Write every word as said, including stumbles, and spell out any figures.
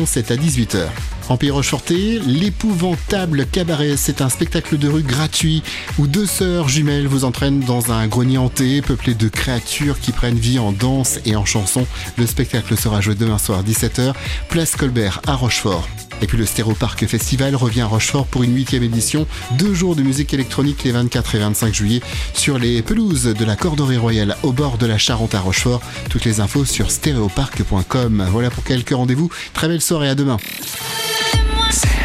l'émission, c'est à dix-huit heures. En Pays Rochefortais, l'épouvantable cabaret, c'est un spectacle de rue gratuit où deux sœurs jumelles vous entraînent dans un grenier hanté peuplé de créatures qui prennent vie en danse et en chanson. Le spectacle sera joué demain soir dix-sept heures, place Colbert à Rochefort. Et puis le Stéréoparc Festival revient à Rochefort pour une huitième édition. Deux jours de musique électronique les vingt-quatre et vingt-cinq juillet sur les pelouses de la Corderie Royale au bord de la Charente à Rochefort. Toutes les infos sur stéréoparc point com. Voilà pour quelques rendez-vous. Très belle soirée, à demain. C'est